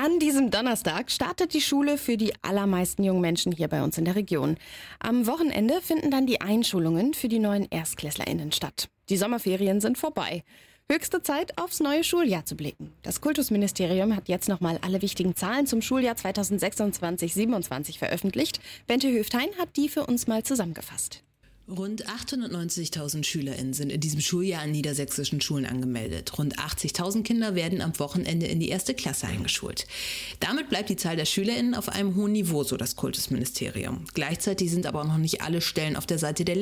An diesem Donnerstag startet die Schule für die allermeisten jungen Menschen hier bei uns in der Region. Am Wochenende finden dann die Einschulungen für die neuen ErstklässlerInnen statt. Die Sommerferien sind vorbei. Höchste Zeit, aufs neue Schuljahr zu blicken. Das Kultusministerium hat jetzt nochmal alle wichtigen Zahlen zum Schuljahr 2026/27 veröffentlicht. Bente Höftein hat die für uns mal zusammengefasst. Rund 890.000 SchülerInnen sind in diesem Schuljahr an niedersächsischen Schulen angemeldet. Rund 80.000 Kinder werden am Wochenende in die erste Klasse eingeschult. Damit bleibt die Zahl der SchülerInnen auf einem hohen Niveau, so das Kultusministerium. Gleichzeitig sind aber auch noch nicht alle Stellen auf der Seite der